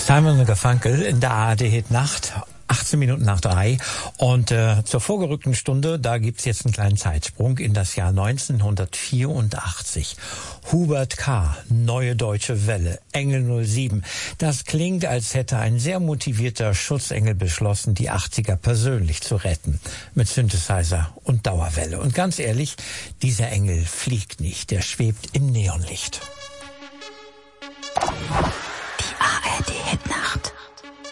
Simon & Garfunkel in der ARD-Hit Nacht, 18 Minuten nach 3. Und zur vorgerückten Stunde, da gibt's jetzt einen kleinen Zeitsprung in das Jahr 1984. Hubert K., Neue Deutsche Welle, Engel 07. Das klingt, als hätte ein sehr motivierter Schutzengel beschlossen, die 80er persönlich zu retten. Mit Synthesizer und Dauerwelle. Und ganz ehrlich, dieser Engel fliegt nicht, der schwebt im Neonlicht. Die ARD-Hit